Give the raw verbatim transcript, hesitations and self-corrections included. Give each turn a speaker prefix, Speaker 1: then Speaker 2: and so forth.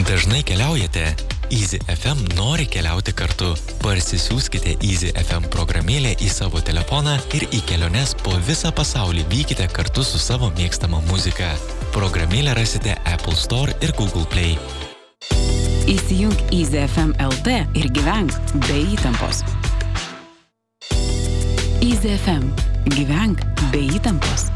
Speaker 1: Dažnai keliaujate? Easy F M nori keliauti kartu. Parsisiųskite Easy F M programėlę į savo telefoną ir į keliones po visą pasaulį vykite kartu su savo mėgstama muzika. Programėlę rasite Apple Store ir Google Play.
Speaker 2: Įsijunk Easy F M L T ir gyvenk be įtampos. Easy F M. Gyvenk be įtampos.